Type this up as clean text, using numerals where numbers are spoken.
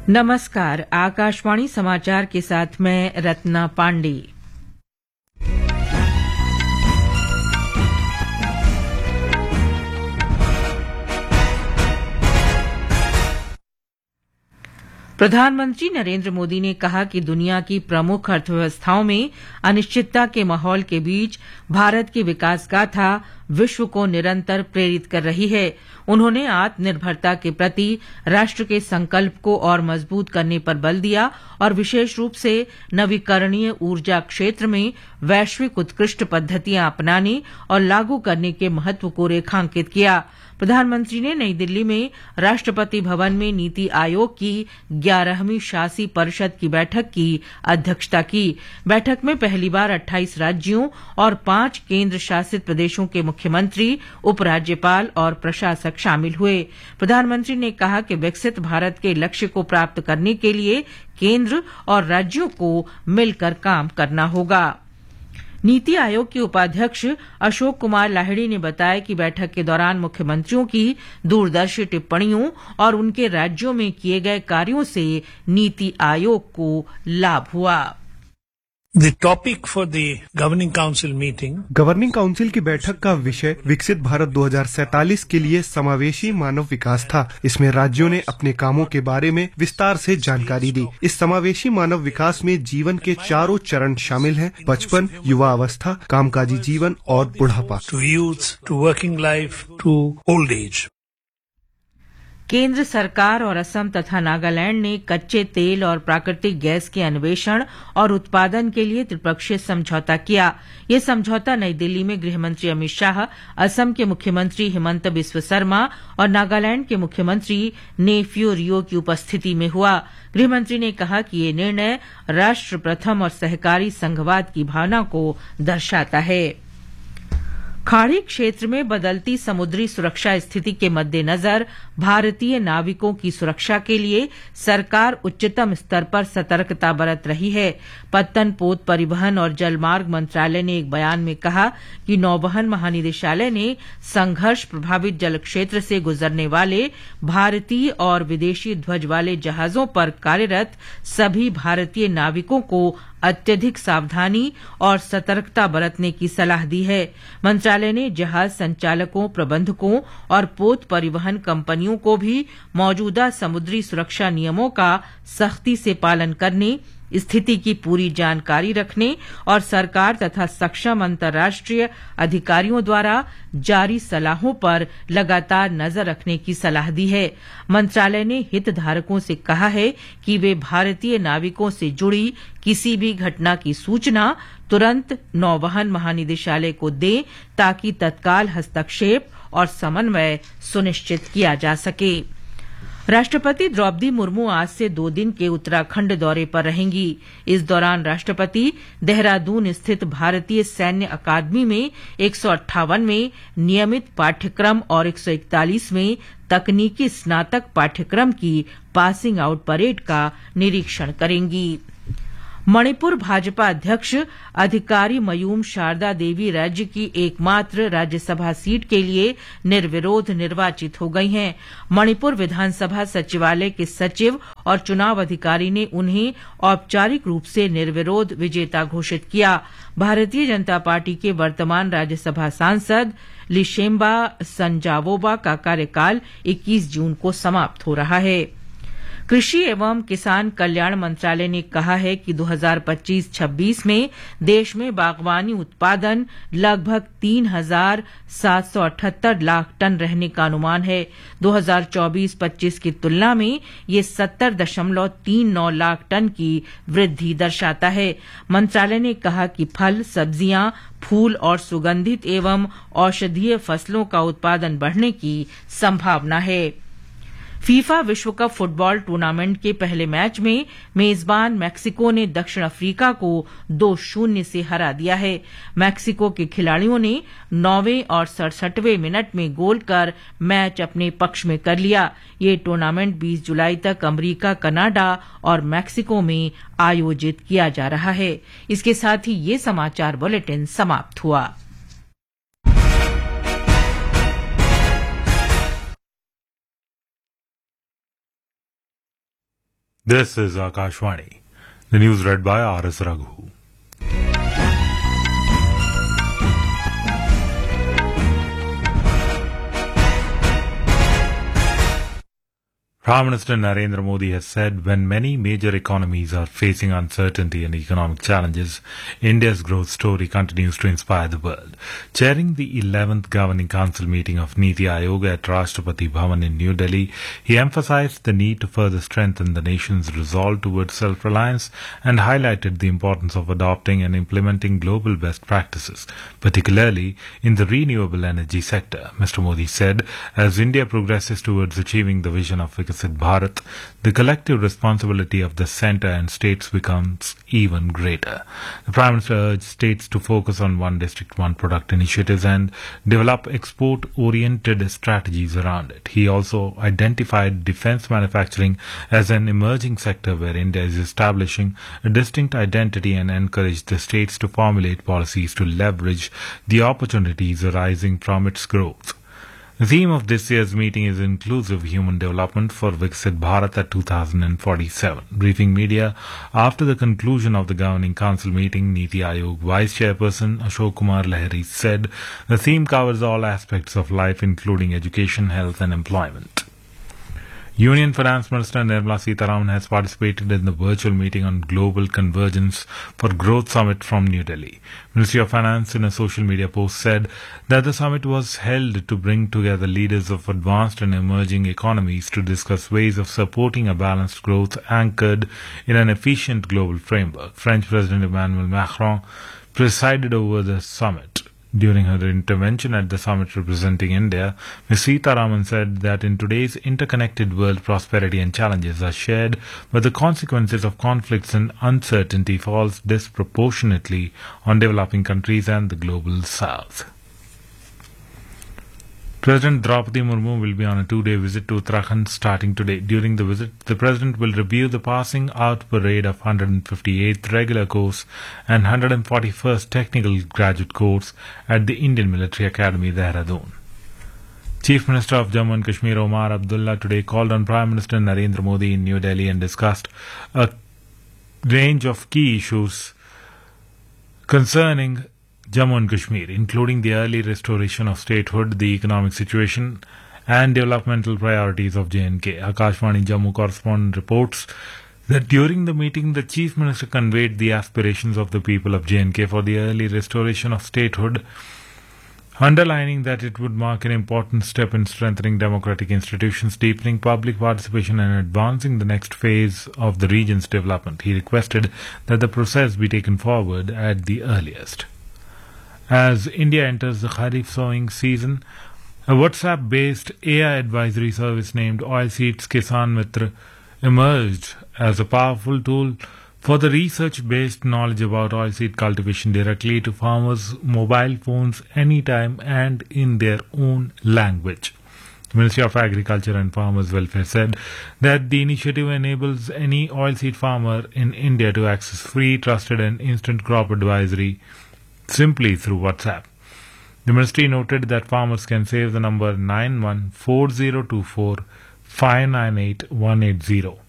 नमस्कार, आकाशवाणी समाचार के साथ मैं रत्ना पांडे। प्रधानमंत्री नरेंद्र मोदी ने कहा कि दुनिया की प्रमुख अर्थव्यवस्थाओं में अनिश्चितता के माहौल के बीच भारत की विकास गाथा विश्व को निरंतर प्रेरित कर रही है। उन्होंने आत्मनिर्भरता के प्रति राष्ट्र के संकल्प को और मजबूत करने पर बल दिया और विशेष रूप से नवीकरणीय ऊर्जा क्षेत्र में वैश्विक उत्कृष्ट पद्धतियां अपनाने और लागू करने के महत्व को रेखांकित किया। प्रधानमंत्री ने नई दिल्ली में राष्ट्रपति भवन में नीति आयोग की 11वीं शासी परिषद की बैठक की अध्यक्षता की। बैठक में पहली बार 28 राज्यों और 5 केंद्र शासित प्रदेशों के मुख्यमंत्री, उपराज्यपाल और प्रशासक शामिल हुए। प्रधानमंत्री ने कहा कि विकसित भारत के लक्ष्य को प्राप्त करने के लिए केंद्र और राज्यों को मिलकर काम करना होगा। नीति आयोग के उपाध्यक्ष अशोक कुमार लाहिड़ी ने बताया कि बैठक के दौरान मुख्यमंत्रियों की दूरदर्शी टिप्पणियों और उनके राज्यों में किए गए कार्यों से नीति आयोग को लाभ हुआ। The topic for the Governing Council meeting, governing council की बैठक का विषय विकसित भारत 2047 के लिए समावेशी मानव विकास था। इसमें राज्यों ने अपने कामों के बारे में विस्तार से जानकारी दी। इस समावेशी मानव विकास में जीवन के 4 चरण शामिल हैं: बचपन, युवा अवस्था, कामकाजी जीवन और बुढ़ापा। to youth, to working life, to old age. केंद्र सरकार और असम तथा नागालैंड ने कच्चे तेल और प्राकृतिक गैस के अन्वेषण और उत्पादन के लिए त्रिपक्षीय समझौता किया। यह समझौता नई दिल्ली में गृहमंत्री अमित शाह, असम के मुख्यमंत्री हिमंत बिस्व शर्मा और नागालैंड के मुख्यमंत्री नेफ्यू रियो की उपस्थिति में हुआ। गृहमंत्री ने कहा कि ये निर्णय राष्ट्र प्रथम और सहकारी संघवाद की भावना को दर्शाता है। खाड़ी क्षेत्र में बदलती समुद्री सुरक्षा स्थिति के मद्देनजर भारतीय नाविकों की सुरक्षा के लिए सरकार उच्चतम स्तर पर सतर्कता बरत रही है। पत्तन पोत परिवहन और जलमार्ग मंत्रालय ने एक बयान में कहा कि नौवहन महानिदेशालय ने संघर्ष प्रभावित जल क्षेत्र से गुजरने वाले भारतीय और विदेशी ध्वज वाले जहाजों पर कार्यरत सभी भारतीय नाविकों को अत्यधिक सावधानी और सतर्कता बरतने की सलाह दी है। मंत्रालय ने जहाज संचालकों, प्रबंधकों और पोत परिवहन कंपनियों को भी मौजूदा समुद्री सुरक्षा नियमों का सख्ती से पालन करने, स्थिति की पूरी जानकारी रखने और सरकार तथा सक्षम अंतर्राष्ट्रीय अधिकारियों द्वारा जारी सलाहों पर लगातार नजर रखने की सलाह दी है। मंत्रालय ने हितधारकों से कहा है कि वे भारतीय नाविकों से जुड़ी किसी भी घटना की सूचना तुरंत नौवहन महानिदेशालय को दें ताकि तत्काल हस्तक्षेप और समन्वय सुनिश्चित किया जा सके। राष्ट्रपति द्रौपदी मुर्मू आज से 2 दिन के उत्तराखंड दौरे पर रहेंगी। इस दौरान राष्ट्रपति देहरादून स्थित भारतीय सैन्य अकादमी में 158वें नियमित पाठ्यक्रम और 141वें तकनीकी स्नातक पाठ्यक्रम की पासिंग आउट परेड का निरीक्षण करेंगी। मणिपुर भाजपा अध्यक्ष अधिकारी मयूम शारदा देवी राज्य की एकमात्र राज्यसभा सीट के लिए निर्विरोध निर्वाचित हो गई हैं। मणिपुर विधानसभा सचिवालय के सचिव और चुनाव अधिकारी ने उन्हें औपचारिक रूप से निर्विरोध विजेता घोषित किया। भारतीय जनता पार्टी के वर्तमान राज्यसभा सांसद लिशेम्बा संजावोबा का कार्यकाल 21 जून को समाप्त हो रहा है। कृषि एवं किसान कल्याण मंत्रालय ने कहा है कि 2025-26 में देश में बागवानी उत्पादन लगभग 3,778 लाख टन रहने का अनुमान है। 2024-25 की तुलना में ये 70.39 लाख टन की वृद्धि दर्शाता है। मंत्रालय ने कहा कि फल, सब्जियां, फूल और सुगंधित एवं औषधीय फसलों का उत्पादन बढ़ने की संभावना है। फीफा विश्व कप फुटबॉल टूर्नामेंट के पहले मैच में मेजबान मैक्सिको ने दक्षिण अफ्रीका को 2-0 से हरा दिया है। मैक्सिको के खिलाड़ियों ने 9वें और 67वें मिनट में गोल कर मैच अपने पक्ष में कर लिया। ये टूर्नामेंट 20 जुलाई तक अमेरिका, कनाडा और मैक्सिको में आयोजित किया जा रहा है। इसके साथ ही ये समाचार बुलेटिन समाप्त हुआ। This is Akashvani. The news read by R.S. Raghu. Prime Minister Narendra Modi has said when many major economies are facing uncertainty and economic challenges, India's growth story continues to inspire the world. Chairing the 11th Governing Council meeting of Niti Aayog at Rashtrapati Bhavan in New Delhi, he emphasized the need to further strengthen the nation's resolve towards self-reliance and highlighted the importance of adopting and implementing global best practices, particularly in the renewable energy sector. Mr. Modi said, as India progresses towards achieving the vision of Viksit Bharat, the collective responsibility of the centre and states becomes even greater. The Prime Minister urged states to focus on one district, one product initiatives and develop export-oriented strategies around it. He also identified defence manufacturing as an emerging sector where India is establishing a distinct identity and encouraged the states to formulate policies to leverage the opportunities arising from its growth. The theme of this year's meeting is Inclusive Human Development for Viksit Bharat at 2047. Briefing media after the conclusion of the Governing Council meeting, Niti Aayog Vice Chairperson Ashok Kumar Lahiri said the theme covers all aspects of life including education, health and employment. Union Finance Minister Nirmala Sitharaman has participated in the virtual meeting on Global Convergence for Growth Summit from New Delhi. Ministry of Finance in a social media post said that the summit was held to bring together leaders of advanced and emerging economies to discuss ways of supporting a balanced growth anchored in an efficient global framework. French President Emmanuel Macron presided over the summit. During her intervention at the summit representing India, Ms. Sitharaman said that in today's interconnected world, prosperity and challenges are shared, but the consequences of conflicts and uncertainty falls disproportionately on developing countries and the global south. President Draupadi Murmu will be on a 2-day visit to Uttarakhand starting today. During the visit, the President will review the passing out parade of 158th regular course and 141st technical graduate course at the Indian Military Academy, Dehradun. Chief Minister of Jammu and Kashmir Omar Abdullah today called on Prime Minister Narendra Modi in New Delhi and discussed a range of key issues concerning Jammu and Kashmir, including the early restoration of statehood, the economic situation and developmental priorities of J&K. Akashvani Jammu correspondent reports that during the meeting, the Chief Minister conveyed the aspirations of the people of J&K for the early restoration of statehood, underlining that it would mark an important step in strengthening democratic institutions, deepening public participation and advancing the next phase of the region's development. He requested that the process be taken forward at the earliest. As India enters the Kharif sowing season, a WhatsApp-based AI advisory service named Oilseeds Kisan Mitra emerged as a powerful tool for the research-based knowledge about oilseed cultivation directly to farmers' mobile phones anytime and in their own language. The Ministry of Agriculture and Farmers' Welfare said that the initiative enables any oilseed farmer in India to access free, trusted and instant crop advisory simply through WhatsApp. The ministry noted that farmers can save the number 914024 598 180.